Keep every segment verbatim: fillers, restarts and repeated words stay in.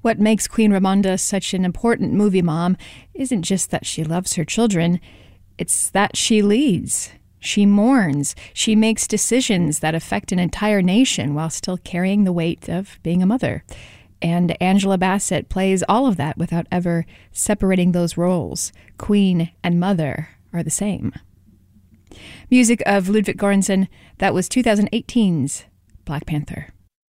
What makes Queen Ramonda such an important movie mom isn't just that she loves her children, it's that she leads. She mourns. She makes decisions that affect an entire nation while still carrying the weight of being a mother. And Angela Bassett plays all of that without ever separating those roles. Queen and mother are the same. Music of Ludwig Göransson, that was twenty eighteen's Black Panther.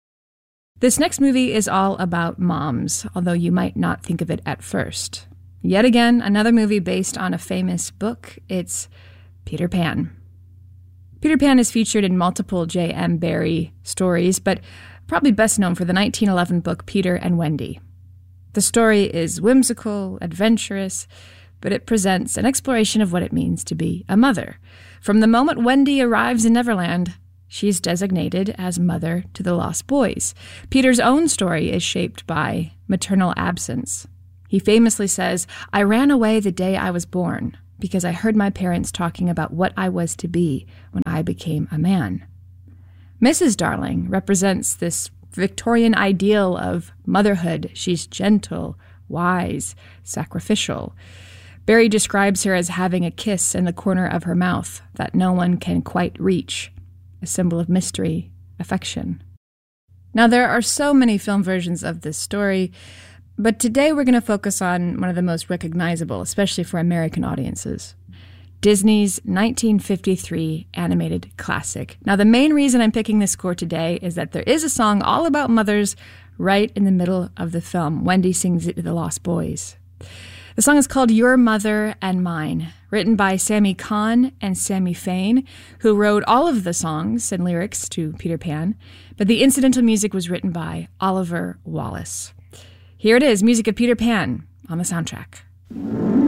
This next movie is all about moms, although you might not think of it at first. Yet again, another movie based on a famous book. It's Peter Pan. Peter Pan is featured in multiple J M Barrie stories, but probably best known for the nineteen eleven book Peter and Wendy. The story is whimsical, adventurous, but it presents an exploration of what it means to be a mother. From the moment Wendy arrives in Neverland, she's designated as mother to the lost boys. Peter's own story is shaped by maternal absence. He famously says, "I ran away the day I was born because I heard my parents talking about what I was to be when I became a man." Missus Darling represents this Victorian ideal of motherhood. She's gentle, wise, sacrificial. Barrie describes her as having a kiss in the corner of her mouth that no one can quite reach, a symbol of mystery, affection. Now, there are so many film versions of this story, but today we're going to focus on one of the most recognizable, especially for American audiences. Disney's nineteen fifty-three animated classic. Now, the main reason I'm picking this score today is that there is a song all about mothers right in the middle of the film. Wendy sings it to the Lost Boys. The song is called Your Mother and Mine, written by Sammy Cahn and Sammy Fain, who wrote all of the songs and lyrics to Peter Pan, but the incidental music was written by Oliver Wallace. Here it is, music of Peter Pan on the soundtrack.